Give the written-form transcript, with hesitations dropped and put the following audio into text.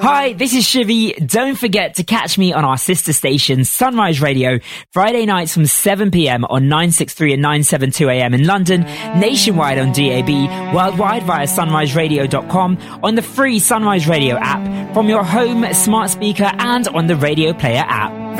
Hi, this is Shivy. Don't forget to catch me on our sister station, Sunrise Radio, Friday nights from 7pm on 963 and 972am in London, nationwide on DAB, worldwide via sunriseradio.com, on the free Sunrise Radio app, from your home, smart speaker, and on the Radio Player app.